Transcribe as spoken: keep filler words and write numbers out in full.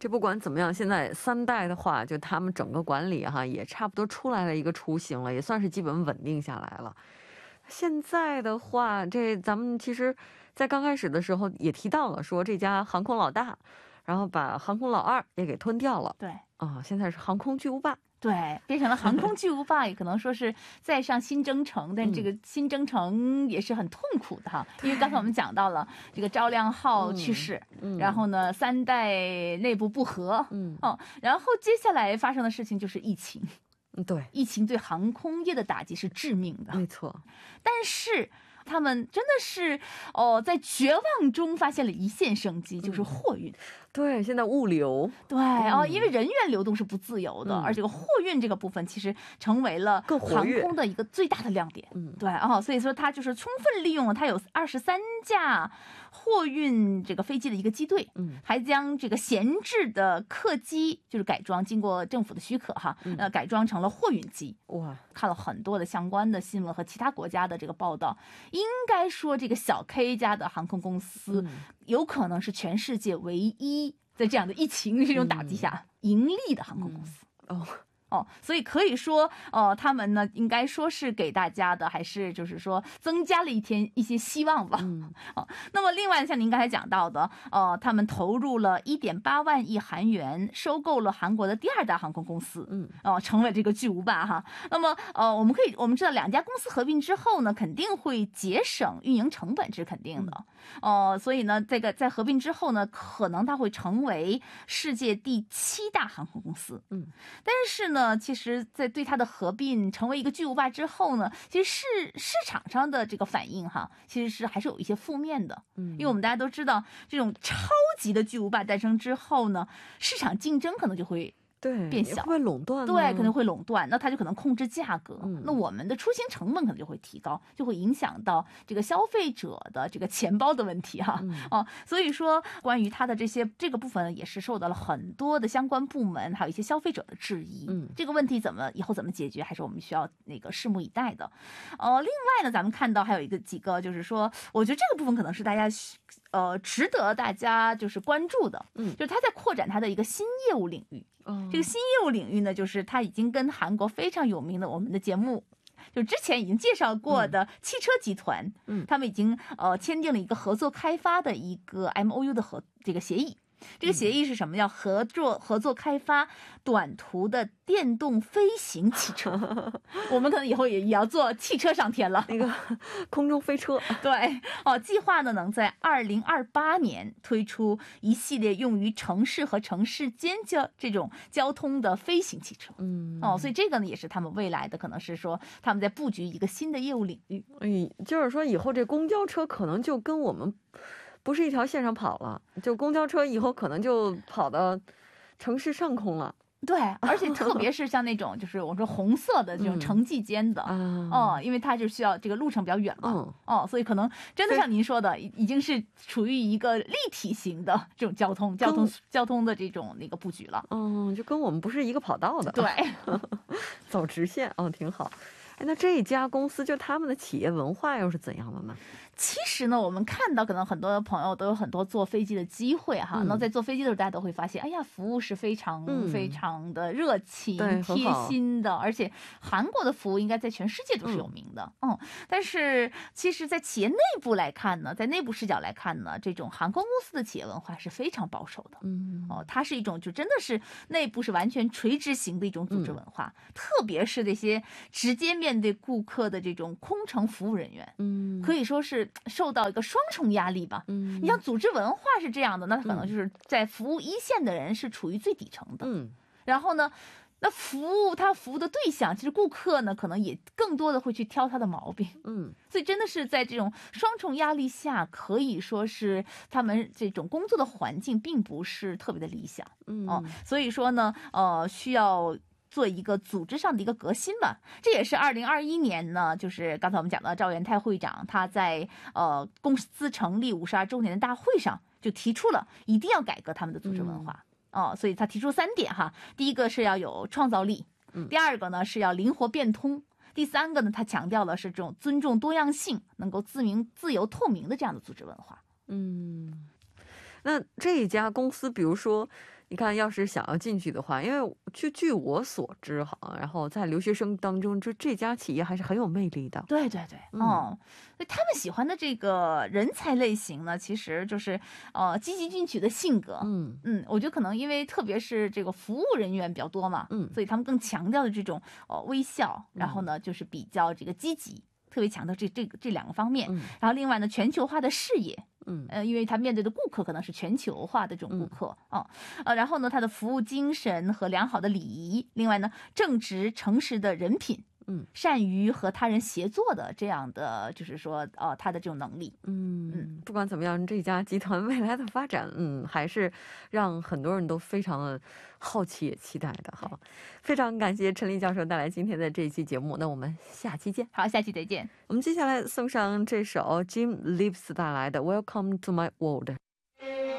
这不管怎么样，现在三代的话，就他们整个管理哈，也差不多出来了一个雏形了，也算是基本稳定下来了。现在的话，这咱们其实在刚开始的时候也提到了，说这家航空老大，然后把航空老二也给吞掉了。 对啊，现在是航空巨无霸。 对，变成了航空巨无霸，也可能说是再上新征程，但这个新征程也是很痛苦的哈，因为刚才我们讲到了这个赵亮浩去世，嗯嗯、然后呢三代内部不和，嗯哦，然后接下来发生的事情就是疫情， 对， 疫情对航空业的打击是致命的， 没错， 但是。他们真的是哦，在绝望中发现了一线生机，就是货运。 嗯、对，现在物流对啊、哦，因为人员流动是不自由的，嗯、而这个货运这个部分其实成为了航空的一个最大的亮点。嗯，对啊、哦，所以说它就是充分利用了它有二十三架货运这个飞机的一个机队，嗯，还将这个闲置的客机就是改装，经过政府的许可哈，嗯、呃，改装成了货运机。哇，看了很多的相关的新闻和其他国家的这个报道。应该说这个小 K 家的航空公司有可能是全世界唯一在这样的疫情这种打击下盈利的航空公司。哦哦，所以可以说，呃，他们呢，应该说是给大家的，还是就是说增加了一天一些希望吧。嗯，哦，那么另外像您刚才讲到的，呃，他们投入了一点八万亿韩元，收购了韩国的第二大航空公司，嗯，哦、呃，成为这个巨无霸哈。那么，呃，我们可以我们知道，两家公司合并之后呢，肯定会节省运营成本，这是肯定的。哦、呃，所以呢，这个在合并之后呢，可能它会成为世界第七大航空公司。嗯，但是呢。其实在对它的合并成为一个巨无霸之后呢，其实市市场上的这个反应哈，其实是还是有一些负面的。嗯，因为我们大家都知道，这种超级的巨无霸诞生之后呢，市场竞争可能就会对变小， 会垄断， 对，可能会垄断，那它就可能控制价格，嗯、那我们的出行成本可能就会提高，就会影响到这个消费者的这个钱包的问题哈。嗯、哦，所以说关于它的这些这个部分也是受到了很多的相关部门还有一些消费者的质疑。嗯，这个问题怎么以后怎么解决，还是我们需要那个拭目以待的。呃，另外呢，咱们看到还有一个几个，就是说，我觉得这个部分可能是大家呃值得大家就是关注的，嗯，就是它在扩展它的一个新业务领域。这个新业务领域呢，就是它已经跟韩国非常有名的我们的节目就之前已经介绍过的汽车集团，嗯，他们已经呃签订了一个合作开发的一个 M O U 的合这个协议。这个协议是什么？叫合作合作开发短途的电动飞行汽车。我们可能以后也也要做汽车上天了， 那个空中飞车。 对哦，计划呢能在二零二八年推出一系列用于城市和城市间交这种交通的飞行汽车。嗯哦，所以这个呢也是他们未来的可能是说他们在布局一个新的业务领域。 哎，就是说以后这公交车可能就跟我们不是一条线上跑了，就公交车以后可能就跑到城市上空了。 对，而且特别是像那种就是我说红色的这种城际间的，嗯，哦，因为它就需要这个路程比较远嘛，嗯，哦，所以可能真的像您说的，已经是处于一个立体型的这种交通、交通、交通的这种那个布局了。 嗯，就跟我们不是一个跑道的。 对， 走直线，哦，挺好。哎，那这家公司就他们的企业文化又是怎样的呢？ 其实呢，我们看到可能很多朋友都有很多坐飞机的机会哈。嗯、那在坐飞机的时候，大家都会发现，哎呀，服务是非常、嗯、非常的热情、贴心的，而且韩国的服务应该在全世界都是有名的。嗯, 嗯，但是其实，在企业内部来看呢，在内部视角来看呢，这种航空公司的企业文化是非常保守的。嗯，哦，它是一种就真的是内部是完全垂直型的一种组织文化，嗯、特别是那些直接面对顾客的这种空乘服务人员，嗯，可以说是受到一个双重压力吧。嗯，你像组织文化是这样的，那可能就是在服务一线的人是处于最底层的。嗯，然后呢，那服务他服务的对象，其实顾客呢，可能也更多的会去挑他的毛病。嗯，所以真的是在这种双重压力下，可以说是他们这种工作的环境并不是特别的理想。嗯，哦，所以说呢，呃，需要做一个组织上的一个革新吧。这也是二零二一年呢，就是刚才我们讲到赵元泰会长他在呃公司成立五十二周年的大会上就提出了一定要改革他们的组织文化。嗯、哦，所以他提出三点哈，第一个是要有创造力，第二个呢是要灵活变通，第三个呢他强调的是这种尊重多样性，能够自明自由透明的这样的组织文化。 嗯，那这一家公司比如说你看要是想要进去的话，因为据据我所知哈，然后在留学生当中，就这家企业还是很有魅力的。 对对对，嗯，所以他们喜欢的这个人才类型呢，其实就是呃积极进取的性格。嗯嗯，我觉得可能因为特别是这个服务人员比较多嘛，嗯，所以他们更强调的这种呃微笑，然后呢就是比较这个积极。特别强调这这个这两个方面，然后另外呢，全球化的视野，嗯，呃，因为他面对的顾客可能是全球化的这种顾客啊，呃，然后呢，他的服务精神和良好的礼仪，另外呢，正直诚实的人品。嗯，善于和他人协作的这样的，就是说，呃，他的这种能力。 嗯嗯，不管怎么样，这家集团未来的发展，嗯，还是让很多人都非常的好奇也期待的哈。非常感谢陈丽教授带来今天的这一期节目，那我们下期见。 好，下期再见。 我们接下来送上这首 Jim Leaves 带来的《Welcome to My World》。